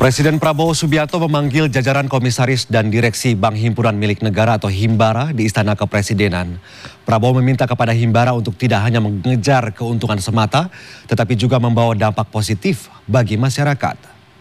Presiden Prabowo Subianto memanggil jajaran komisaris dan direksi Bank Himpunan Milik Negara atau Himbara di Istana Kepresidenan. Prabowo meminta kepada Himbara untuk tidak hanya mengejar keuntungan semata, tetapi juga membawa dampak positif bagi masyarakat.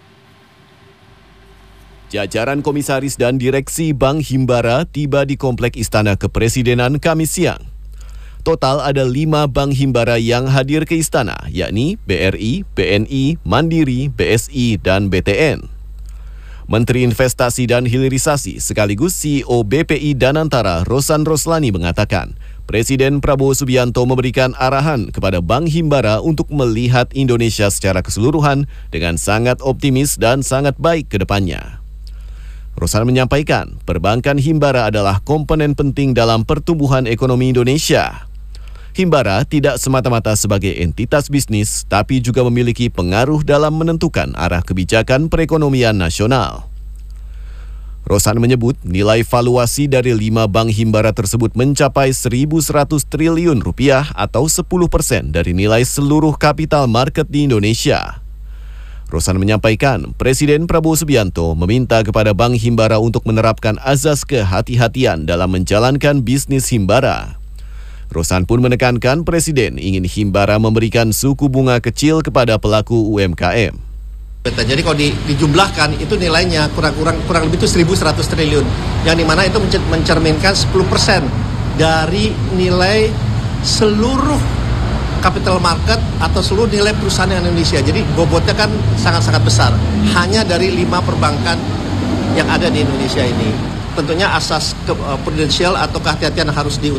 Jajaran komisaris dan direksi Bank Himbara tiba di Komplek Istana Kepresidenan Kamis siang. Total ada 5 bank Himbara yang hadir ke istana, yakni BRI, BNI, Mandiri, BSI, dan BTN. Menteri Investasi dan Hilirisasi sekaligus CEO BPI Danantara Rosan Roslani mengatakan, Presiden Prabowo Subianto memberikan arahan kepada Bank Himbara untuk melihat Indonesia secara keseluruhan dengan sangat optimis dan sangat baik ke depannya. Rosan menyampaikan, perbankan Himbara adalah komponen penting dalam pertumbuhan ekonomi Indonesia. Himbara tidak semata-mata sebagai entitas bisnis, tapi juga memiliki pengaruh dalam menentukan arah kebijakan perekonomian nasional. Rosan menyebut nilai valuasi dari 5 bank Himbara tersebut mencapai 1.100 triliun rupiah atau 10% dari nilai seluruh kapital market di Indonesia. Rosan menyampaikan, Presiden Prabowo Subianto meminta kepada Bank Himbara untuk menerapkan azas kehati-hatian dalam menjalankan bisnis Himbara. Rosan pun menekankan Presiden ingin Himbara memberikan suku bunga kecil kepada pelaku UMKM. Jadi kalau dijumlahkan itu nilainya kurang lebih itu 1.100 triliun. Yang dimana itu mencerminkan 10% dari nilai seluruh capital market atau seluruh nilai perusahaan Indonesia. Jadi bobotnya kan sangat-sangat besar. Hanya dari 5 perbankan yang ada di Indonesia ini. Tentunya asas prudensial atau kehati-hatian harus diutamakan.